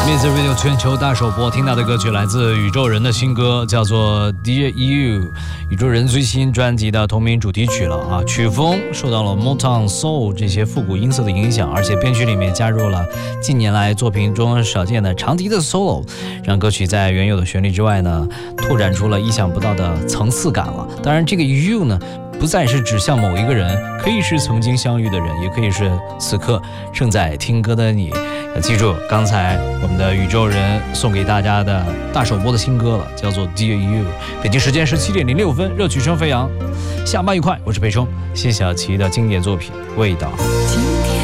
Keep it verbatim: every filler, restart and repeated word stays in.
Music Radio 全球大首播，听到的歌曲来自宇宙人的新歌，叫做 Dear You， 宇宙人最新专辑的同名主题曲了啊。曲风受到了 Motown Soul 这些复古音色的影响，而且编曲里面加入了近年来作品中少见的长笛的 solo， 让歌曲在原有的旋律之外呢，拓展出了意想不到的层次感了。当然，这个 You 呢，不再是指向某一个人，可以是曾经相遇的人，也可以是此刻正在听歌的你。要记住，刚才我们的宇宙人送给大家的大首播的新歌了，叫做 Dear You。 北京时间十七点零六分，热曲声飞扬，下班愉快，我是裴冲。谢小琪的经典作品《味道》。